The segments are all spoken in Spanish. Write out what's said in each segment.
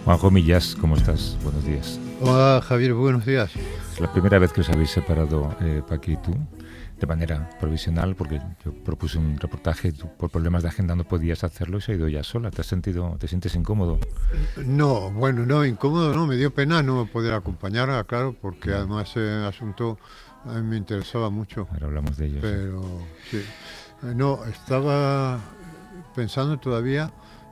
Juanjo Millás, ¿cómo estás? Buenos días. Hola Javier, buenos días. Es la primera vez que os habéis separado, Paqui y tú, de manera provisional, porque yo propuse un reportaje, tú por problemas de agenda no podías hacerlo y se ha ido ya sola. ¿Te sientes incómodo? No, bueno, no, incómodo no, me dio pena no poder acompañarla, claro, porque además el asunto a mí me interesaba mucho. Ahora hablamos de ello. Pero sí. No, estaba pensando todavía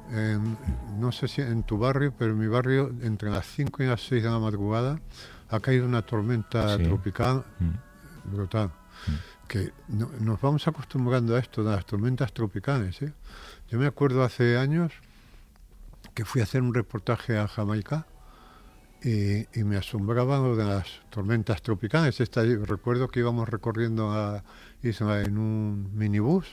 no sé si en tu barrio, pero en mi barrio, entre las 5 y las 6 de la madrugada, ha caído una tormenta tropical brutal. Que nos vamos acostumbrando a esto de las tormentas tropicales, ¿eh? Yo me acuerdo hace años que fui a hacer un reportaje a Jamaica y me asombraba lo de las tormentas tropicales. Recuerdo que íbamos recorriendo a Isla en un minibús,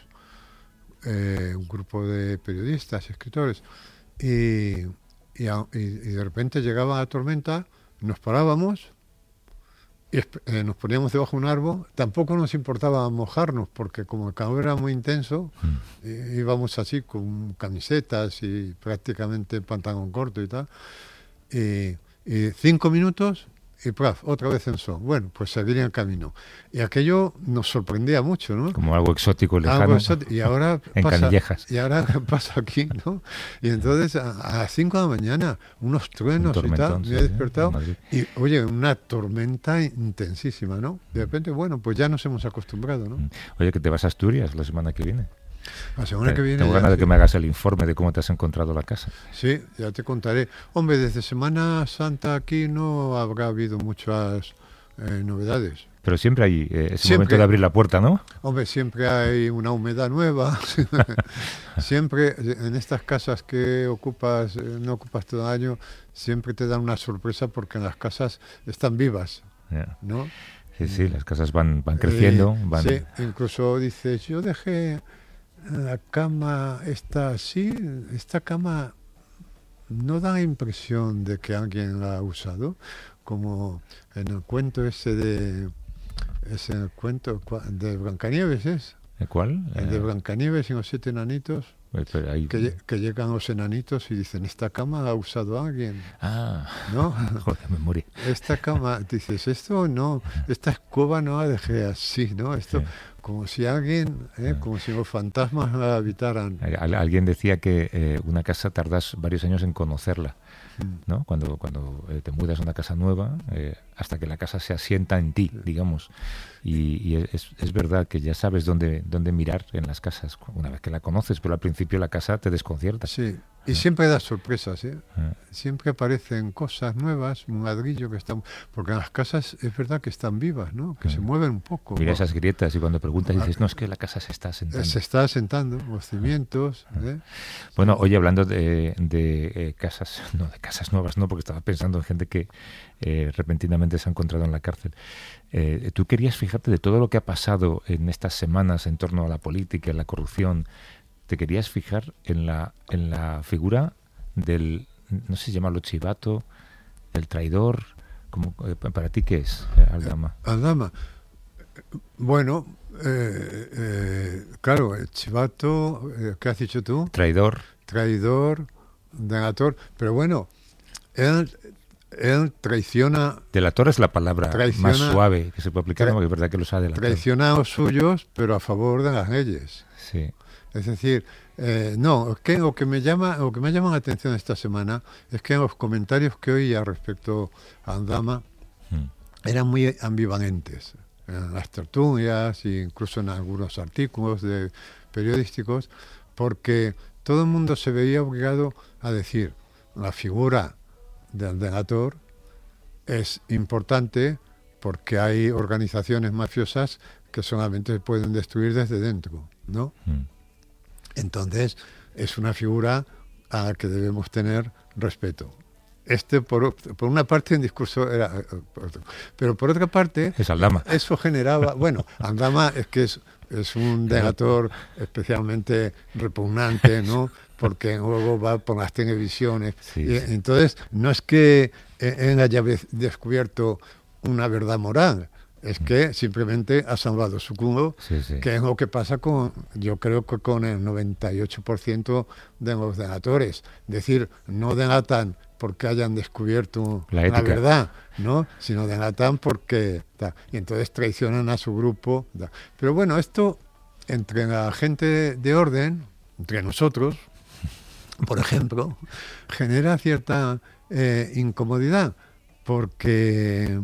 un grupo de periodistas, escritores, y de repente llegaba la tormenta, nos parábamos y nos poníamos debajo de un árbol. Tampoco nos importaba mojarnos porque como el calor era muy intenso, íbamos así con camisetas y prácticamente pantalón corto y tal, y 5 minutos y ¡plaf! Otra vez en sol. Bueno, pues seguir en el camino. Y aquello nos sorprendía mucho, ¿no? Como algo exótico, lejano. Algo exótico. Y ahora en Canillejas. Y ahora pasa aquí, ¿no? Y entonces a las 5 de la mañana, unos truenos y tal, me he despertado. Y oye, una tormenta intensísima, ¿no? De repente, bueno, pues ya nos hemos acostumbrado, ¿no? Oye, que te vas a Asturias la semana que viene. La semana que viene. Tengo ganas de que me hagas el informe de cómo te has encontrado la casa. Sí, ya te contaré. Hombre, desde Semana Santa aquí no habrá habido muchas novedades. Pero siempre hay momento de abrir la puerta, ¿no? Hombre, siempre hay una humedad nueva. Siempre en estas casas que no ocupas todo el año, siempre te dan una sorpresa porque en las casas están vivas, ¿no? Sí, las casas van creciendo. Sí, incluso dices, yo dejé la cama esta cama no da impresión de que alguien la ha usado, como en el cuento de Blancanieves, ¿es? ¿El cuál? El de Blancanieves y los 7 enanitos. Ahí... Que llegan los enanitos y dicen, esta cama la ha usado alguien. Ah, ¿no? Joder, memoria. Esta cama, dices, esto no, esta escoba no la dejé así, ¿no? Esto, sí. Como si alguien, como si los fantasmas la habitaran. Alguien decía que una casa tardas varios años en conocerla, ¿no? Cuando te mudas a una casa nueva, hasta que la casa se asienta en ti, digamos. Y es verdad que ya sabes dónde mirar en las casas una vez que la conoces, pero al principio la casa te desconcierta. Sí, y siempre da sorpresas, ¿eh? Siempre aparecen cosas nuevas, un ladrillo que están... Porque en las casas es verdad que están vivas, ¿no? Que se mueven un poco. Mira esas grietas y cuando preguntas dices, no, es que la casa se está asentando. Se está asentando, los cimientos. Bueno, oye, hablando de casas, no, de casas nuevas, no, porque estaba pensando en gente que repentinamente se ha encontrado en la cárcel. Tú querías fijarte de todo lo que ha pasado en estas semanas en torno a la política, la corrupción. Te querías fijar en la figura del, no sé si llamarlo chivato, el traidor. ¿Para ti qué es Aldama? Aldama, bueno, claro, el chivato, ¿qué has dicho tú? Traidor, delator, pero bueno, él traiciona... Delator es la palabra más suave que se puede aplicar, porque es verdad que los ha delatado. Traiciona a los suyos, pero a favor de las leyes. Sí. Es decir, no, es que lo que me ha llamado la atención esta semana es que en los comentarios que oía respecto a Aldama eran muy ambivalentes. En las tertulias e incluso en algunos artículos periodísticos, porque todo el mundo se veía obligado a decir la figura del delator es importante porque hay organizaciones mafiosas que solamente se pueden destruir desde dentro, ¿no? Entonces, es una figura a la que debemos tener respeto. Por una parte, el discurso era... Pero por otra parte... Es Aldama. Eso generaba... Bueno, Aldama es que es un delator especialmente repugnante, ¿no? Porque luego va por las televisiones. Sí, sí. Entonces, no es que él haya descubierto una verdad moral, es que simplemente ha salvado su culo, que es lo que pasa yo creo que con el 98% de los delatores. Es decir, no delatan porque hayan descubierto la verdad, ¿no? Sino delatan porque... y entonces traicionan a su grupo. Pero bueno, esto entre la gente de orden, entre nosotros, por ejemplo, genera cierta incomodidad, porque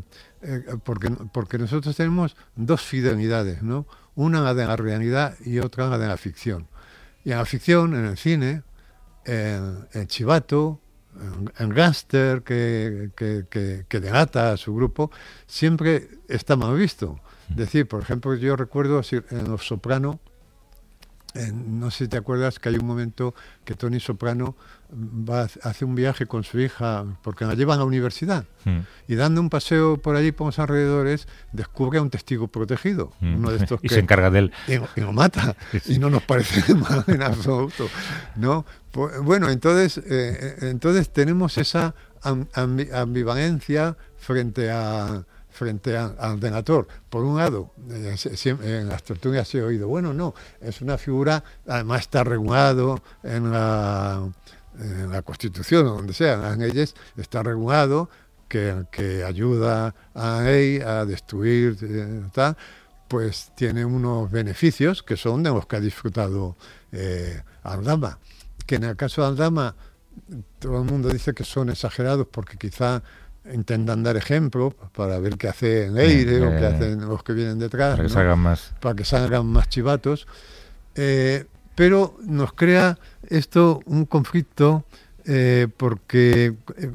nosotros tenemos dos fidelidades, ¿no? Una la de la realidad y otra la de la ficción. Y en la ficción, en el cine, el chivato, el gángster que delata a su grupo, siempre está mal visto. Es decir, por ejemplo, yo recuerdo en Los Soprano, no sé si te acuerdas que hay un momento que Tony Soprano hace un viaje con su hija porque la llevan a la universidad y dando un paseo por allí por los alrededores descubre a un testigo protegido, uno de estos y se encarga de él y lo mata y no nos parece mal en absoluto, ¿no? Pues, bueno, entonces tenemos esa ambivalencia frente al delator. Por un lado, en las tertulias he oído, bueno, no, es una figura, además está regulado en la Constitución o donde sea, en las leyes, está regulado que ayuda a ley a destruir, pues tiene unos beneficios que son de los que ha disfrutado Aldama. Que en el caso de Aldama, todo el mundo dice que son exagerados porque quizá intentan dar ejemplo para ver qué hace Leire o qué hacen los que vienen detrás, para que salgan más, para que salgan más chivatos, pero nos crea esto un conflicto porque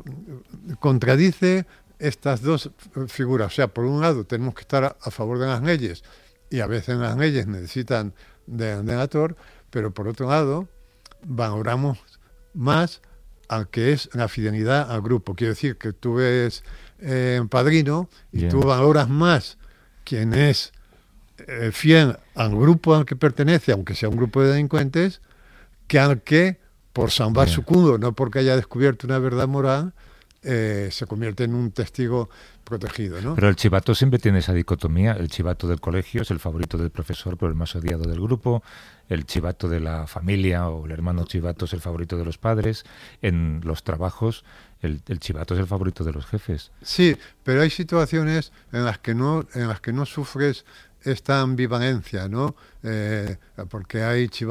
contradice estas dos figuras. O sea, por un lado tenemos que estar a favor de las leyes y a veces las leyes necesitan del delator, pero por otro lado valoramos más al que es la fidelidad al grupo. Quiero decir que tú ves Padrino y tú valoras más quien es fiel al grupo al que pertenece, aunque sea un grupo de delincuentes, que al que, por salvar su culo, no porque haya descubierto una verdad moral, se convierte en un testigo protegido, ¿no? Pero el chivato siempre tiene esa dicotomía. El chivato del colegio es el favorito del profesor, pero el más odiado del grupo. El chivato de la familia o el hermano chivato es el favorito de los padres. En los trabajos, el chivato es el favorito de los jefes. Sí, pero hay situaciones en las que no sufres esta ambivalencia, ¿no? Porque hay chivatos